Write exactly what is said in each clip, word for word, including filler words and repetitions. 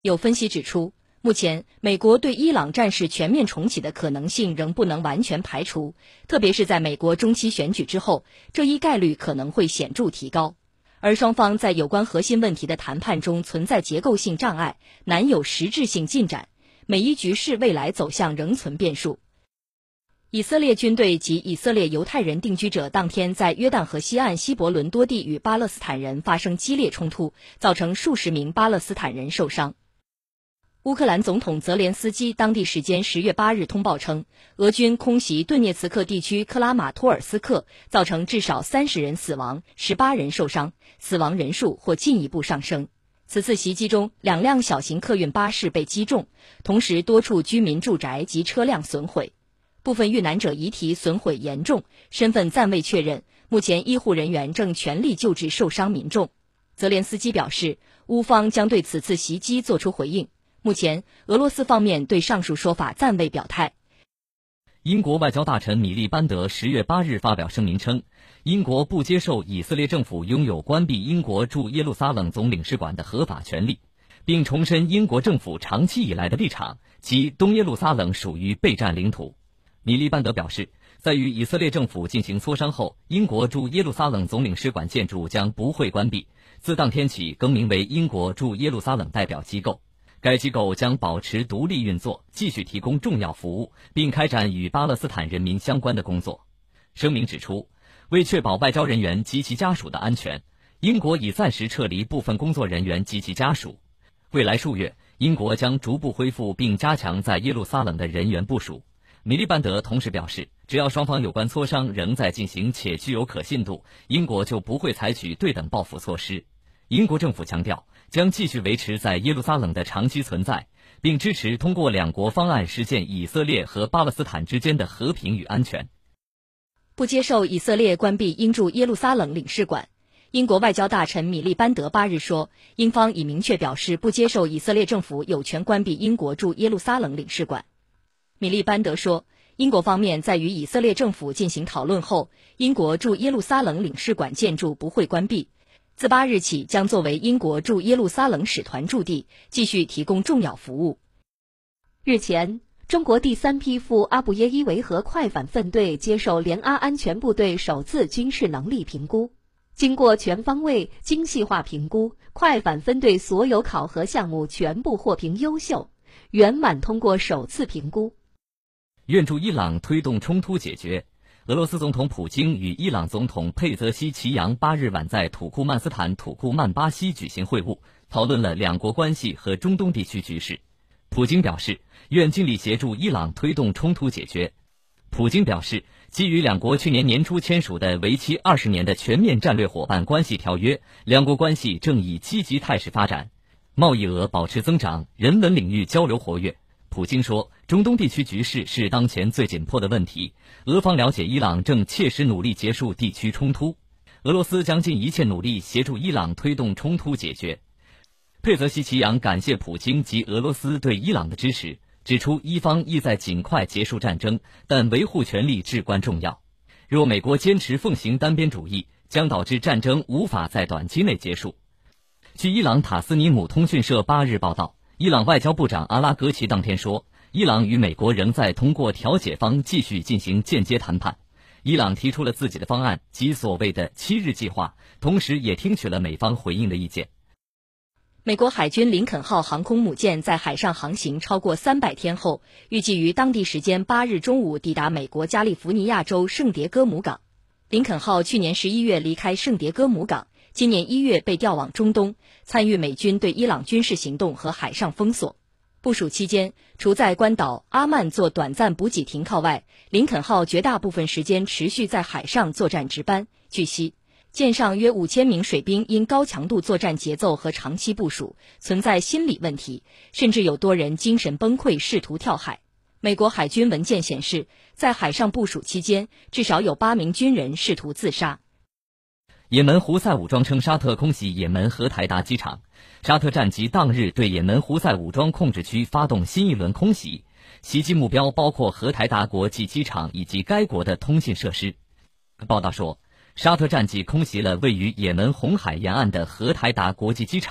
有分析指出，目前美国对伊朗战事全面重启的可能性仍不能完全排除，特别是在美国中期选举之后，这一概率可能会显著提高。而双方在有关核心问题的谈判中存在结构性障碍，难有实质性进展，美伊局势未来走向仍存变数。以色列军队及以色列犹太人定居者当天在约旦河西岸希伯伦多地与巴勒斯坦人发生激烈冲突，造成数十名巴勒斯坦人受伤。乌克兰总统泽连斯基当地时间十月八日通报称，俄军空袭顿涅茨克地区克拉马托尔斯克，造成至少三十人死亡，十八人受伤，死亡人数或进一步上升。此次袭击中，两辆小型客运巴士被击中，同时多处居民住宅及车辆损毁。部分遇难者遗体损毁严重，身份暂未确认，目前医护人员正全力救治受伤民众。泽连斯基表示，乌方将对此次袭击作出回应。目前，俄罗斯方面对上述说法暂未表态。 英国外交大臣米利班德十月八日发表声明称，英国不接受以色列政府拥有关闭英国驻耶路撒冷总领事馆的合法权利，并重申英国政府长期以来的立场，即东耶路撒冷属于备战领土。米利班德表示，在与以色列政府进行磋商后，英国驻耶路撒冷总领事馆建筑将不会关闭，自当天起更名为英国驻耶路撒冷代表机构。该机构将保持独立运作，继续提供重要服务，并开展与巴勒斯坦人民相关的工作。声明指出，为确保外交人员及其家属的安全，英国已暂时撤离部分工作人员及其家属。未来数月，英国将逐步恢复并加强在耶路撒冷的人员部署。米利班德同时表示，只要双方有关磋商仍在进行且具有可信度，英国就不会采取对等报复措施。英国政府强调，将继续维持在耶路撒冷的长期存在，并支持通过两国方案实现以色列和巴勒斯坦之间的和平与安全。 不接受以色列关闭英驻耶路撒冷领事馆。英国外交大臣米利班德八日说，英方已明确表示不接受以色列政府有权关闭英国驻耶路撒冷领事馆。米利班德说，英国方面在与以色列政府进行讨论后，英国驻耶路撒冷领事馆建筑不会关闭，自八日起将作为英国驻耶路撒冷使团驻地，继续提供重要服务。 日前，中国第三批赴阿布耶伊维和快反分队接受联阿安全部队首次军事能力评估。经过全方位、精细化评估，快反分队所有考核项目全部获评优秀，圆满通过首次评估。 愿助伊朗推动冲突解决。俄罗斯总统普京与伊朗总统佩泽西奇扬八日晚在土库曼斯坦土库曼巴西举行会晤，讨论了两国关系和中东地区局势。普京表示，愿尽力协助伊朗推动冲突解决。普京表示，基于两国去年年初签署的为期二十年的全面战略伙伴关系条约，两国关系正以积极态势发展，贸易额保持增长，人文领域交流活跃。普京说，中东地区局势是当前最紧迫的问题，俄方了解伊朗正切实努力结束地区冲突，俄罗斯将尽一切努力协助伊朗推动冲突解决。佩泽西奇扬感谢普京及俄罗斯对伊朗的支持，指出伊方意在尽快结束战争，但维护权利至关重要。若美国坚持奉行单边主义，将导致战争无法在短期内结束。据伊朗塔斯尼姆通讯社八日报道，伊朗外交部长阿拉格齐当天说，伊朗与美国仍在通过调解方继续进行间接谈判。伊朗提出了自己的方案，即所谓的七日计划，同时也听取了美方回应的意见。 美国海军林肯号航空母舰在海上航行超过三百天后，预计于当地时间八日中午抵达美国加利福尼亚州圣迭戈姆港。林肯号去年十一月离开圣迭戈姆港，今年一月被调往中东，参与美军对伊朗军事行动和海上封锁。部署期间，除在关岛阿曼做短暂补给停靠外，林肯号绝大部分时间持续在海上作战值班。据悉，舰上约五千名水兵因高强度作战节奏和长期部署，存在心理问题，甚至有多人精神崩溃，试图跳海。美国海军文件显示，在海上部署期间，至少有八名军人试图自杀。 也门胡塞武装称沙特空袭也门荷台达机场，沙特战机当日对也门胡塞武装控制区发动新一轮空袭，袭击目标包括荷台达国际机场以及该国的通信设施。报道说，沙特战机空袭了位于也门红海沿岸的荷台达国际机场，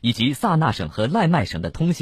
以及萨那省和赖麦省的通信